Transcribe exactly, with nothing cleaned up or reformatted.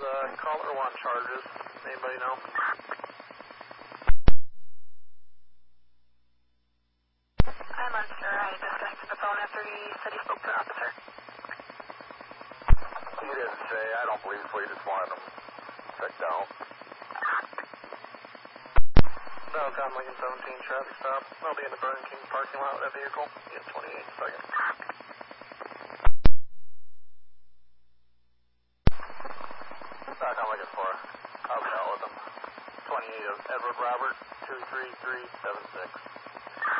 uh, caller one charges. Anybody know? I'm unsure. I disconnected the phone after he said he spoke to the officer. He didn't say. I don't believe so. He just wanted him checked out. Southbound Lincoln seventeen traffic stop. I'll be in the Burger King parking lot with that vehicle. Get twenty-eight seconds. Doc, I'm looking for. I'll be out with him. twenty-eight of Edward Robert, two three three seven six.